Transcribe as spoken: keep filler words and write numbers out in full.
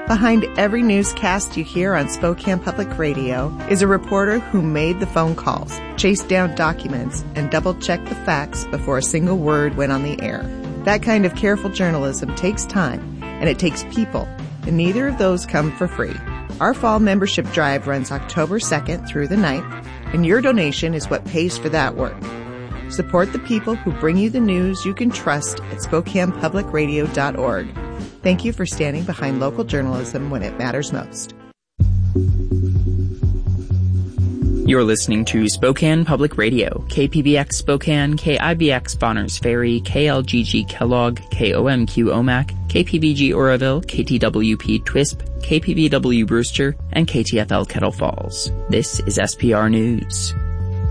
Behind every newscast you hear on Spokane Public Radio is a reporter who made the phone calls, chased down documents, and double-checked the facts before a single word went on the air. That kind of careful journalism takes time, and it takes people, and neither of those come for free. Our fall membership drive runs October second through the ninth, and your donation is what pays for that work. Support the people who bring you the news you can trust at Spokane Public Radio dot org. Thank you for standing behind local journalism when it matters most. You're listening to Spokane Public Radio, K P B X Spokane, K I B X Bonners Ferry, K L G G Kellogg, K O M Q Omak, K P B G Oroville, K T W P Twisp, K P B W Brewster, and K T F L Kettle Falls. This is S P R News.